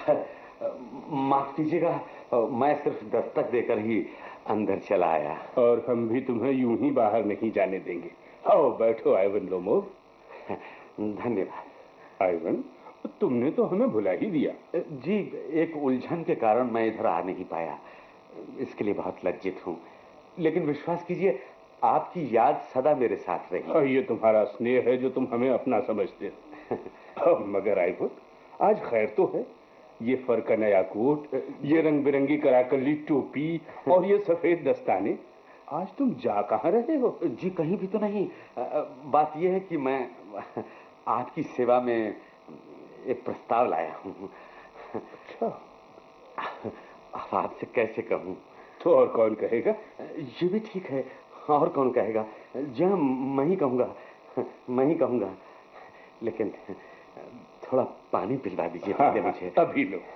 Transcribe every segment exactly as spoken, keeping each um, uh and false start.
माफ कीजिएगा, मैं सिर्फ दस्तक देकर ही अंदर चला आया। और हम भी तुम्हें यूं ही बाहर नहीं जाने देंगे। आओ बैठो आइवन लोमोव। धन्यवाद। आइवन, तुमने तो हमें भुला ही दिया। जी, एक उलझन के कारण मैं इधर आ नहीं पाया, इसके लिए बहुत लज्जित हूँ। लेकिन विश्वास कीजिए, आपकी याद सदा मेरे साथ रही। ये तुम्हारा स्नेह है जो तुम हमें अपना समझते हो। मगर आइवन, आज खैर तो है। ये फर का नया कोट, ये रंग बिरंगी कराकली टोपी और ये सफेद दस्ताने, आज तुम जा कहाँ रहे हो? जी कहीं भी तो नहीं। बात यह है कि मैं आपकी सेवा में एक प्रस्ताव लाया हूँ। अच्छा, अब आपसे कैसे कहूँ? तो और कौन कहेगा? ये भी ठीक है, और कौन कहेगा? जी हाँ, मैं ही कहूँगा, मैं ही कहूँगा। लेकिन थोड़ा पानी पिलवा दीजिए पहले मुझे। अभी लो।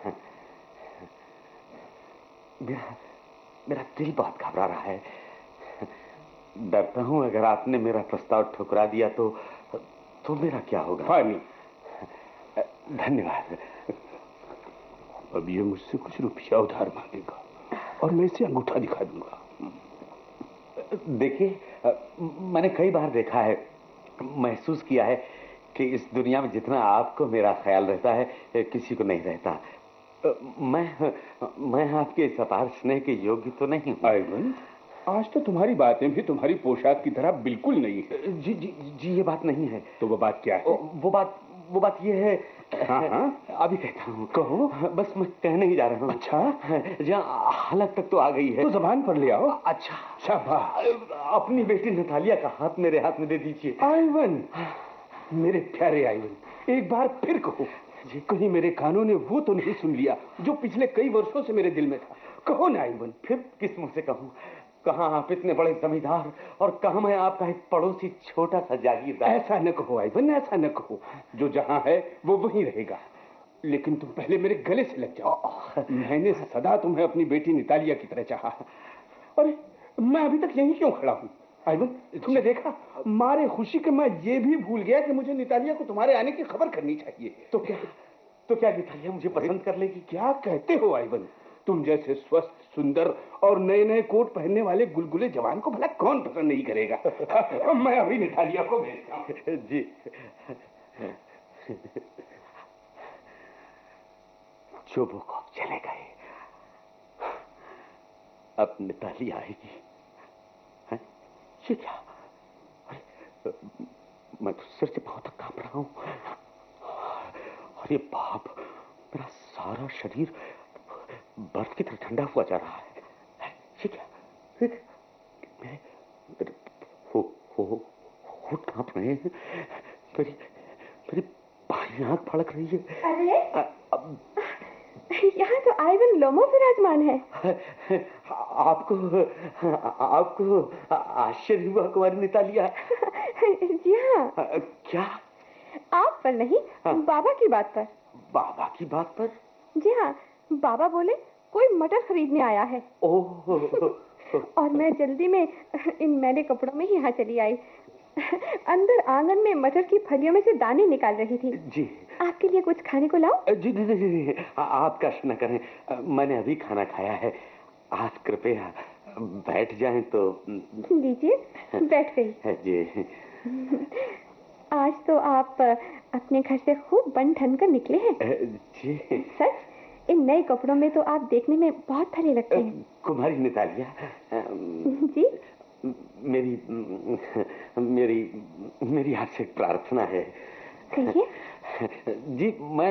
मेरा मेरा दिल बहुत घबरा रहा है। डरता हूँ अगर आपने मेरा प्रस्ताव ठुकरा दिया तो तो मेरा क्या होगा? पानी। धन्यवाद। अब ये मुझसे कुछ रुपया उधार मांगेगा और मैं इसे अंगूठा दिखा दूंगा। देखिए, मैंने कई बार देखा है, महसूस किया है कि इस दुनिया में जितना आपको मेरा ख्याल रहता है किसी को नहीं रहता। मैं मैं आपके इस अपार स्नेह के योग्य तो नहीं हूँ। आइवन, आज तो तुम्हारी बातें भी तुम्हारी पोशाक की तरह बिल्कुल नहीं है। जी जी जी, ये बात नहीं है। तो वो बात क्या है? वो बात वो बात ये है। हाँ हाँ, अभी कहता हूँ। कहो। बस मैं कहने ही जा रहा हूँ। अच्छा, जहाँ हालत तक तो आ गई है तो जबान पर ले आओ। अच्छा, शाबाश। अपनी बेटी नतालिया का हाथ मेरे हाथ में दे दीजिए। आइवन, मेरे प्यारे आइवन, एक बार फिर कहो। जी, कहीं मेरे कानों ने वो तो नहीं सुन लिया जो पिछले कई वर्षों से मेरे दिल में था? कहो ना आइवन। फिर किस मुंह से कहूँ? कहाँ आप इतने बड़े जमींदार और कहाँ मैं आपका एक पड़ोसी छोटा सा जागीरदार। ऐसा न कहो आइवन, ऐसा न कहो। जो जहाँ है वो वहीं रहेगा। लेकिन तुम पहले मेरे गले से लग जाओ। मैंने सदा तुम्हें अपनी बेटी नितालिया की तरह चाहा। अरे, मैं अभी तक यहीं क्यों खड़ा हूँ? आइवन, तुमने देखा, मारे खुशी के मैं ये भी भूल गया कि मुझे नितालिया को तुम्हारे आने की खबर करनी चाहिए। तो क्या तो क्या नितालिया मुझे पसंद कर लेगी? क्या कहते हो आइवन? तुम जैसे स्वस्थ, सुंदर और नए नए कोट पहनने वाले गुलगुले जवान को भला कौन पसंद नहीं करेगा? मैं अभी नितालिया को भेजता हूँ। जी। जो वो कब चले गए, अब नितालिया आएगी। है? ये क्या? अरे, मैं तो सिर से पांव तक कांप रहा हूँ। और ये बाप, मेरा सारा शरीर बर्फ की तरह ठंडा हुआ जा रहा है। ये क्या? मेरे मेरे हो हो होठ कांप रहे हैं। मेरी मेरी बाईं आंख फड़क रही है। अरे, अब यहाँ तो आइवन लोमोव विराजमान है। आपको आपको आश्चर्य हुआ कुमारी नितालिया? जी हाँ। क्या? आप पर नहीं, हाँ। बाबा की बात पर। बाबा की बात पर? जी हाँ, बाबा बोले कोई मटर खरीदने आया है। ओह। और मैं जल्दी में इन मैले कपड़ों में ही यहाँ चली आई। अंदर आंगन में मटर की फलियों में से दाने निकाल रही थी। जी। आपके लिए कुछ खाने को लाऊं? जी जी जी, आप कष्ट न करें, मैंने अभी खाना खाया है। आप कृपया बैठ जाएं तो। लीजिए, बैठ गई। जी। आज तो आप अपने घर से खूब बन ठन कर निकले हैं। जी। सच, इन नए कपड़ों में तो आप देखने में बहुत भले लगते हैं। कुमारी नितालिया। जी। मेरी मेरी मेरी आपसे प्रार्थना है। कहिए। जी, मैं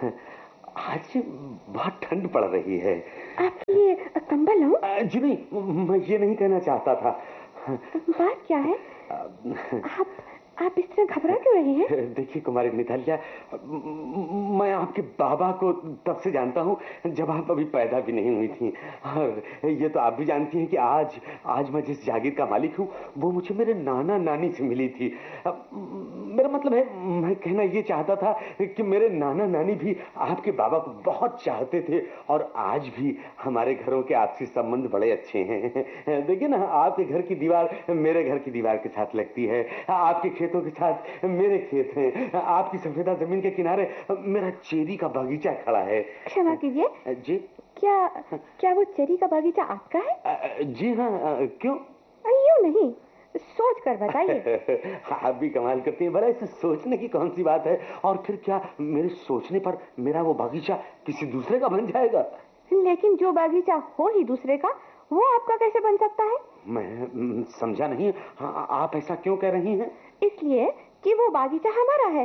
आज बहुत ठंड पड़ रही है। आपके लिए कंबल लाऊं? जी नहीं, मैं ये नहीं कहना चाहता था। बात क्या है? आप आप इस तरह घबरा क्यों रहे हैं? देखिए कुमारी नितालिया, मैं आपके बाबा को तब से जानता हूँ जब आप अभी पैदा भी नहीं हुई थी। और ये तो आप भी जानती हैं कि आज आज मैं जिस जागीर का मालिक हूँ वो मुझे मेरे नाना नानी से मिली थी। मेरा मतलब है, मैं कहना ये चाहता था कि मेरे नाना नानी भी आपके बाबा को बहुत चाहते थे और आज भी हमारे घरों के आपसी संबंध बड़े अच्छे हैं। देखिए ना, आपके घर की दीवार मेरे घर की दीवार के साथ लगती है, आपके खेत खेतों के साथ मेरे खेत हैं। आपकी सफेदा जमीन के किनारे मेरा चेरी का बागीचा खड़ा है। क्षमा कीजिए जी, क्या क्या वो चेरी का बागीचा आपका है? जी हाँ, क्यों? यूं नहीं, सोच कर बताइए। आप भी कमाल करती हैं। भला इससे सोचने की कौन सी बात है? और फिर क्या मेरे सोचने पर मेरा वो बागीचा किसी दूसरे का बन जाएगा? लेकिन जो बागीचा हो ही दूसरे का, वो आपका कैसे बन सकता है? मैं समझा नहीं। हाँ, आप ऐसा क्यों कह रही हैं? इसलिए कि वो बागीचा हमारा है।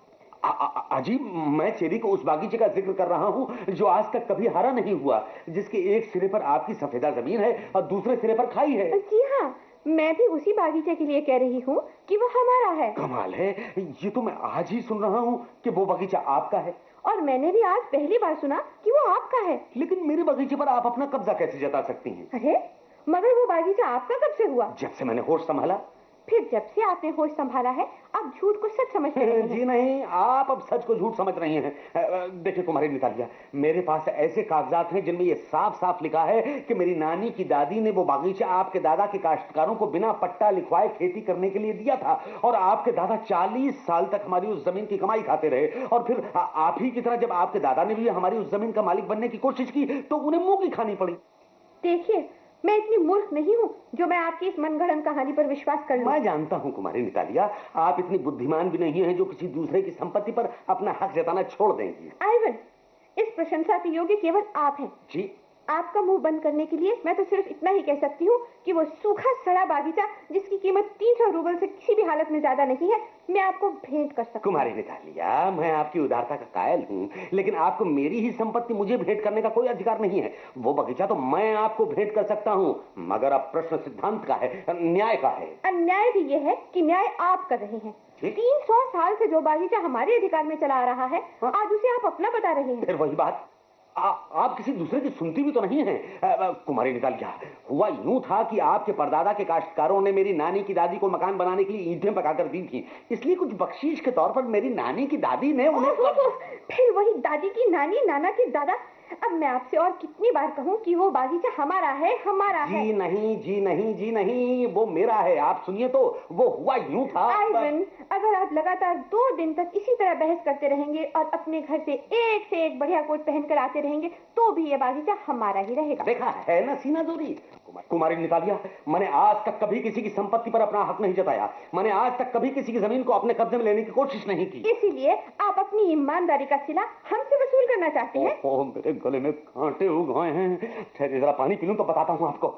अजी, मैं चेरी को उस बागीचे का जिक्र कर रहा हूँ जो आज तक कभी हरा नहीं हुआ, जिसके एक सिरे पर आपकी सफेदा जमीन है और दूसरे सिरे पर खाई है। जी हाँ, मैं भी उसी बागीचे के लिए कह रही हूँ कि वो हमारा है। कमाल है, ये तो मैं आज ही सुन रहा हूँ कि वो बागीचा आपका है। और मैंने भी आज पहली बार सुना कि वो आपका है। लेकिन मेरे बागीचे पर आप अपना कब्जा कैसे जता सकती हैं? अरे, मगर वो बागीचा आपका कब से हुआ? जब से मैंने होश संभाला। फिर जब से आपने होश संभाला है, आप झूठ को सच समझते हैं। जी नहीं, आप अब सच को झूठ समझ रही हैं। देखिए कुमारी नितालिया, मेरे पास ऐसे कागजात हैं जिनमें ये साफ साफ लिखा है कि मेरी नानी की दादी ने वो बागीचा आपके दादा के काश्तकारों को बिना पट्टा लिखवाए खेती करने के लिए दिया था, और आपके दादा चालीस साल तक हमारी उस जमीन की कमाई खाते रहे। और फिर आप ही की तरह जब आपके दादा ने भी हमारी उस जमीन का मालिक बनने की कोशिश की तो उन्हें मुंह की खानी पड़ी। देखिए, मैं इतनी मूर्ख नहीं हूँ जो मैं आपकी इस मनगढ़ंत कहानी पर विश्वास कर लूं। मैं जानता हूँ कुमारी नितालिया, आप इतनी बुद्धिमान भी नहीं हैं जो किसी दूसरे की संपत्ति पर अपना हक जताना छोड़ देंगी। आइवन, इस प्रशंसा के योग्य केवल आप हैं। जी, आपका मुंह बंद करने के लिए मैं तो सिर्फ इतना ही कह सकती हूँ कि वो सूखा सड़ा बागीचा, जिसकी कीमत तीन सौ रूबल से किसी भी हालत में ज्यादा नहीं है, मैं आपको भेंट कर सकती हूँ। कुमारी नितालिया, मैं आपकी उदारता का कायल हूँ, लेकिन आपको मेरी ही संपत्ति मुझे भेंट करने का कोई अधिकार नहीं है। वो बागीचा तो मैं आपको भेंट कर सकता हूँ, मगर अब प्रश्न सिद्धांत का है, न्याय का है। अन्याय भी ये है कि न्याय आप कर रहे हैं। तीन सौ साल से जो बागीचा हमारे अधिकार में चला आ रहा है, आज उसे आप अपना बता रहे हैं। फिर वही बात, आ, आप किसी दूसरे की सुनती भी तो नहीं हैं। कुमारी नितालिया, हुआ यूं था कि आपके परदादा के काश्तकारों ने मेरी नानी की दादी को मकान बनाने के लिए ईंटें पकाकर दी थी, इसलिए कुछ बख्शीश के तौर पर मेरी नानी की दादी ने उन्हें। फिर वही दादी की नानी, नाना की दादा। अब मैं आपसे और कितनी बार कहूँ कि वो बागीचा हमारा है, हमारा जी है। नहीं, जी नहीं, जी नहीं, वो मेरा है। आप सुनिए तो, वो हुआ यूं था। आइवन, अगर आप लगातार दो दिन तक इसी तरह बहस करते रहेंगे और अपने घर से एक से एक बढ़िया कोट पहनकर आते रहेंगे, तो भी ये बागीचा हमारा ही रहेगा। देखा है ना सीना जोरी। कुमारी नितालिया, मैंने आज तक कभी किसी की संपत्ति पर अपना हक नहीं जताया। मैंने आज तक कभी किसी की जमीन को अपने कब्जे में लेने की कोशिश नहीं की। इसीलिए आप अपनी ईमानदारी का सिला हमसे वसूल करना चाहते हैं। ओ, ओ, मेरे गले में कांटे उग गए हैं। ठहरिए, जरा पानी पी लूं तो बताता हूं आपको।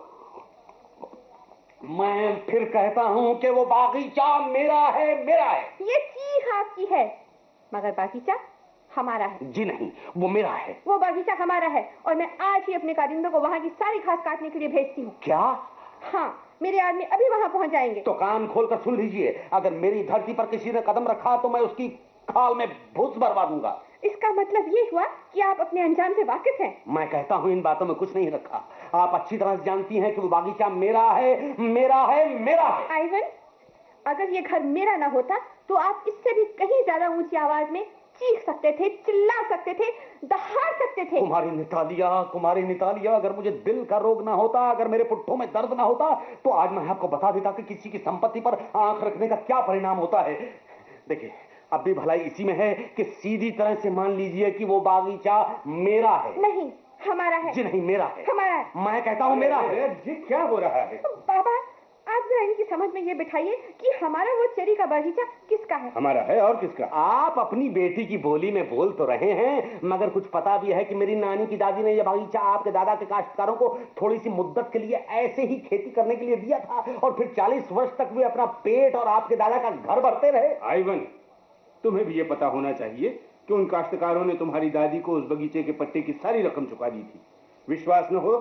मैं फिर कहता हूं कि वो बागीचा मेरा है, मेरा है। ये चीख आपकी है, मगर बागीचा हमारा है। जी नहीं, वो मेरा है। वो बागीचा हमारा है और मैं आज ही अपने कारिंदों को वहाँ की सारी घास काटने के लिए भेजती हूँ। क्या? हाँ, मेरे आदमी अभी वहाँ पहुँच जाएंगे। तो कान खोलकर सुन लीजिए, अगर मेरी धरती पर किसी ने कदम रखा तो मैं उसकी खाल में भूस भरवा दूंगा। इसका मतलब ये हुआ कि आप अपने अंजाम से वाकिफ हैं। मैं कहता हूँ इन बातों में कुछ नहीं रखा। आप अच्छी तरह से जानती हैं कि वो बागीचा मेरा है, मेरा है, मेरा है। आइवन, अगर ये घर मेरा ना होता तो आप इससे भी कहीं ज्यादा ऊंची आवाज में चीख सकते थे, चिल्ला सकते थे, दहाड़ सकते थे। कुमारी नितालिया, कुमारी नितालिया, अगर मुझे दिल का रोग ना होता, अगर मेरे पुट्ठों में दर्द ना होता, तो आज मैं आपको बता देता कि किसी की संपत्ति पर आंख रखने का क्या परिणाम होता है। देखिए, अब भी भलाई इसी में है कि सीधी तरह से मान लीजिए कि वो बागीचा मेरा है। नहीं, हमारा है। जी नहीं, मेरा है। हमारा है। मैं कहता हूँ मेरा है। जी, क्या हो रहा है? बाबा, आप जरा इनकी समझ में ये बिठाइए कि हमारा वो चेरी का बागीचा किसका है। हमारा है और किसका? आप अपनी बेटी की बोली में बोल तो रहे हैं, मगर कुछ पता भी है कि मेरी नानी की दादी ने यह बागीचा आपके दादा के काश्तकारों को थोड़ी सी मुद्दत के लिए ऐसे ही खेती करने के लिए दिया था, और फिर चालीस वर्ष तक वे अपना पेट और आपके दादा का घर भरते रहे। आइवन, तुम्हें भी ये पता होना चाहिए कि उन काश्तकारों ने तुम्हारी दादी को उस बगीचे के पट्टे की सारी रकम चुका दी थी। विश्वास न हो